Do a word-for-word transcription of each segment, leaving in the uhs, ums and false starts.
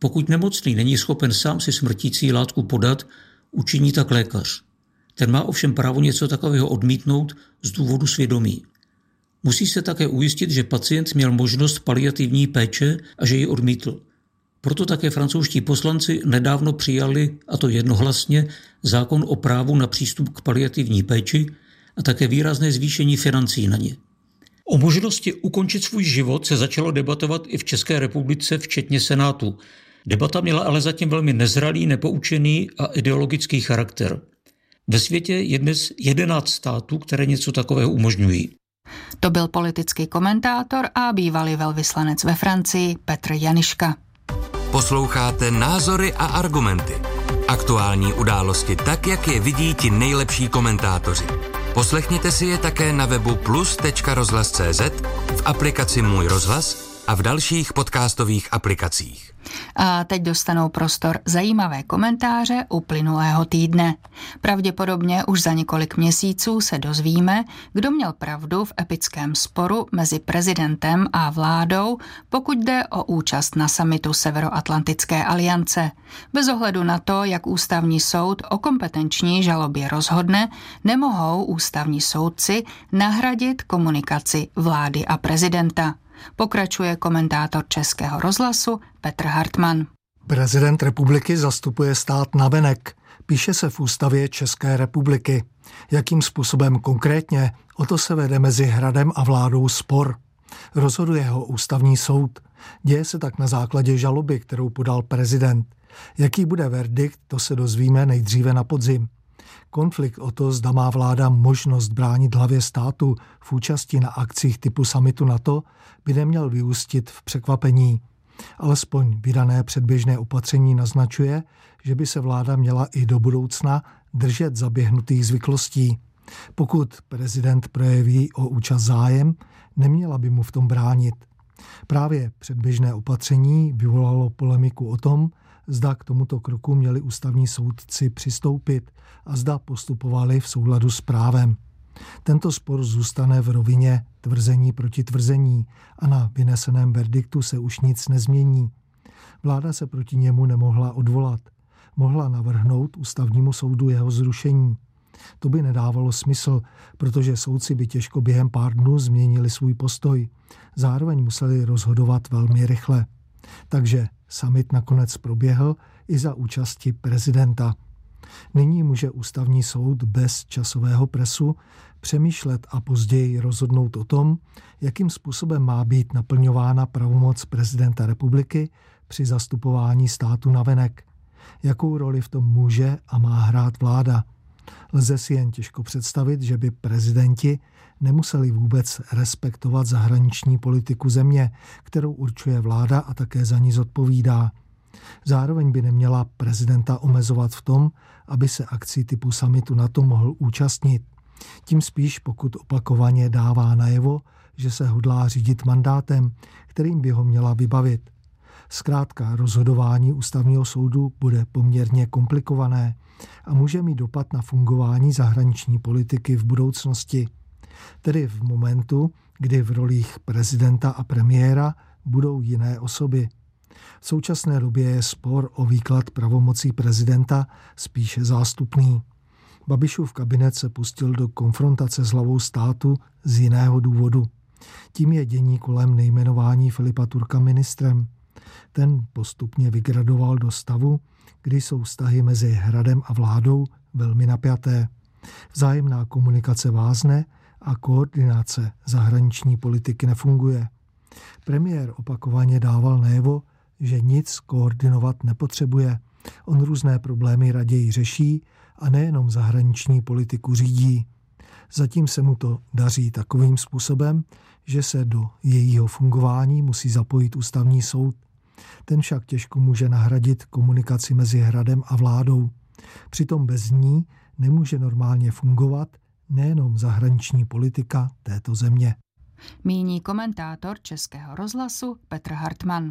Pokud nemocný není schopen sám si smrtící látku podat, učiní tak lékař. Ten má ovšem právo něco takového odmítnout z důvodu svědomí. Musí se také ujistit, že pacient měl možnost paliativní péče a že ji odmítl. Proto také francouzští poslanci nedávno přijali, a to jednohlasně, zákon o právu na přístup k paliativní péči a také výrazné zvýšení financí na ně. O možnosti ukončit svůj život se začalo debatovat i v České republice, včetně Senátu. Debata měla ale zatím velmi nezralý, nepoučený a ideologický charakter. Ve světě je dnes jedenáct států, které něco takového umožňují. To byl politický komentátor a bývalý velvyslanec ve Francii Petr Janiška. Posloucháte Názory a argumenty. Aktuální události tak, jak je vidí ti nejlepší komentátoři. Poslechněte si je také na webu plus tečka rozhlas tečka cé zet, v aplikaci Můj rozhlas a v dalších podcastových aplikacích. A teď dostanou prostor zajímavé komentáře uplynulého týdne. Pravděpodobně už za několik měsíců se dozvíme, kdo měl pravdu v epickém sporu mezi prezidentem a vládou, pokud jde o účast na summitu Severoatlantické aliance. Bez ohledu na to, jak ústavní soud o kompetenční žalobě rozhodne, nemohou ústavní soudci nahradit komunikaci vlády a prezidenta. Pokračuje komentátor Českého rozhlasu Petr Hartmann. Prezident republiky zastupuje stát navenek, píše se v ústavě České republiky. Jakým způsobem konkrétně, o to se vede mezi Hradem a vládou spor. Rozhoduje ho ústavní soud. Děje se tak na základě žaloby, kterou podal prezident. Jaký bude verdikt, to se dozvíme nejdříve na podzim. Konflikt o to, zda má vláda možnost bránit hlavě státu v účasti na akcích typu summitu NATO, by neměl vyústit v překvapení. Alespoň vydané předběžné opatření naznačuje, že by se vláda měla i do budoucna držet zaběhnutých zvyklostí. Pokud prezident projeví o účast zájem, neměla by mu v tom bránit. Právě předběžné opatření vyvolalo polemiku o tom, zda k tomuto kroku měli ústavní soudci přistoupit a zda postupovali v souladu s právem. Tento spor zůstane v rovině tvrzení proti tvrzení a na vyneseném verdiktu se už nic nezmění. Vláda se proti němu nemohla odvolat. Mohla navrhnout ústavnímu soudu jeho zrušení. To by nedávalo smysl, protože soudci by těžko během pár dnů změnili svůj postoj. Zároveň museli rozhodovat velmi rychle. Takže summit nakonec proběhl i za účasti prezidenta. Nyní může ústavní soud bez časového presu přemýšlet a později rozhodnout o tom, jakým způsobem má být naplňována pravomoc prezidenta republiky při zastupování státu navenek. Jakou roli v tom může a má hrát vláda. Lze si jen těžko představit, že by prezidenti nemuseli vůbec respektovat zahraniční politiku země, kterou určuje vláda a také za ní zodpovídá. Zároveň by neměla prezidenta omezovat v tom, aby se akcí typu summitu NATO mohl účastnit. Tím spíš, pokud opakovaně dává najevo, že se hodlá řídit mandátem, kterým by ho měla vybavit. Zkrátka rozhodování ústavního soudu bude poměrně komplikované a může mít dopad na fungování zahraniční politiky v budoucnosti. Tedy v momentu, kdy v rolích prezidenta a premiéra budou jiné osoby. V současné době je spor o výklad pravomocí prezidenta spíše zástupný. Babišův kabinet se pustil do konfrontace s hlavou státu z jiného důvodu. Tím je dění kolem nejmenování Filipa Turka ministrem. Ten postupně vygradoval do stavu, kdy jsou vztahy mezi Hradem a vládou velmi napjaté. Vzájemná komunikace vázne a koordinace zahraniční politiky nefunguje. Premiér opakovaně dával najevo, že nic koordinovat nepotřebuje. On různé problémy raději řeší a nejenom zahraniční politiku řídí. Zatím se mu to daří takovým způsobem, že se do jejího fungování musí zapojit ústavní soud. Ten však těžko může nahradit komunikaci mezi Hradem a vládou. Přitom bez ní nemůže normálně fungovat nejenom zahraniční politika této země. Míní komentátor Českého rozhlasu Petr Hartmann.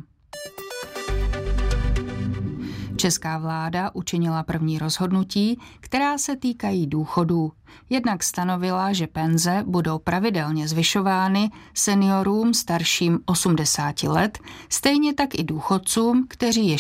Česká vláda učinila první rozhodnutí, která se týkají důchodů. Jednak stanovila, že penze budou pravidelně zvyšovány seniorům starším osmdesáti let, stejně tak i důchodcům, kteří ještě